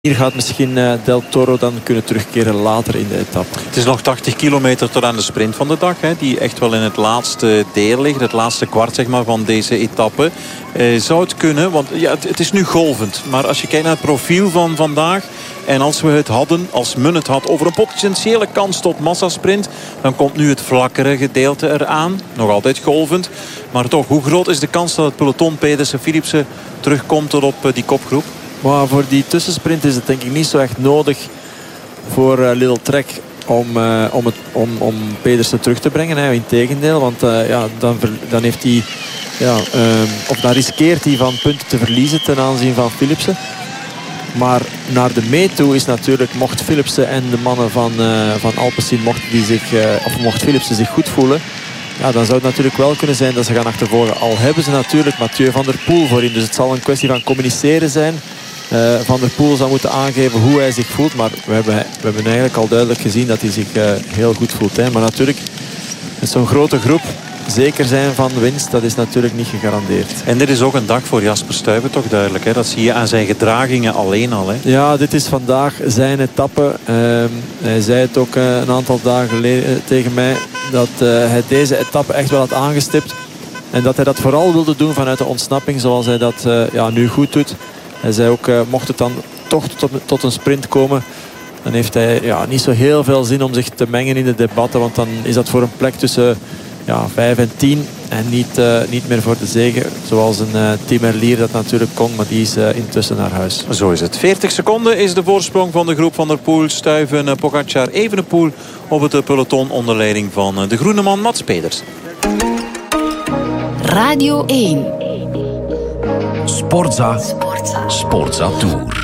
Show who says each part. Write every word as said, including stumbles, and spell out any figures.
Speaker 1: Hier gaat misschien uh, Del Toro dan kunnen terugkeren later in de etappe.
Speaker 2: Het is nog tachtig kilometer tot aan de sprint van de dag. Hè, die echt wel in het laatste deel ligt. Het laatste kwart zeg maar, van deze etappe. Uh, zou het kunnen, want ja, het, het is nu golvend. Maar als je kijkt naar het profiel van vandaag. En als we het hadden, als men het had over een potentiële kans tot massasprint. Dan komt nu het vlakkere gedeelte eraan. Nog altijd golvend. Maar toch, hoe groot is de kans dat het peloton Pedersen Philipsen terugkomt tot op uh, die kopgroep?
Speaker 1: Maar voor die tussensprint is het denk ik niet zo echt nodig voor uh, Lidl Trek om, uh, om, het, om, om Pedersen terug te brengen. Hè. Integendeel, want uh, ja, dan, ver, dan heeft hij, ja, uh, of dan riskeert hij van punten te verliezen ten aanzien van Philipsen. Maar naar de meet toe is natuurlijk, mocht Philipsen en de mannen van, uh, van Alpecin, mocht, die zich, uh, of mocht Philipsen zich goed voelen, ja, dan zou het natuurlijk wel kunnen zijn dat ze gaan achtervolgen. Al hebben ze natuurlijk Mathieu van der Poel voorin. Dus het zal een kwestie van communiceren zijn. Uh, Van der Poel zal moeten aangeven hoe hij zich voelt. Maar we hebben, we hebben eigenlijk al duidelijk gezien dat hij zich uh, heel goed voelt. Hè. Maar natuurlijk, met zo'n grote groep, zeker zijn van winst, dat is natuurlijk niet gegarandeerd.
Speaker 2: En dit is ook een dag voor Jasper Stuyven, toch duidelijk. Hè? Dat zie je aan zijn gedragingen alleen al. Hè?
Speaker 1: Ja, dit is vandaag zijn etappe. Uh, hij zei het ook uh, een aantal dagen geleden tegen mij, dat uh, hij deze etappe echt wel had aangestipt. En dat hij dat vooral wilde doen vanuit de ontsnapping, zoals hij dat uh, ja, nu goed doet. Hij zei ook, uh, mocht het dan toch tot, tot een sprint komen, dan heeft hij ja, niet zo heel veel zin om zich te mengen in de debatten. Want dan is dat voor een plek tussen ja, vijf en tien en niet, uh, niet meer voor de zege. Zoals een uh, Tim Merlier dat natuurlijk kon, maar die is uh, intussen naar huis.
Speaker 2: Zo is het. veertig seconden is de voorsprong van de groep Van der Poel, Stuyven, uh, Pogacar, Evenepoel op het uh, peloton onder leiding van uh, de groene man Mats Pedersen.
Speaker 3: Radio één.
Speaker 4: Sportza. Sportza. Sportza Tour.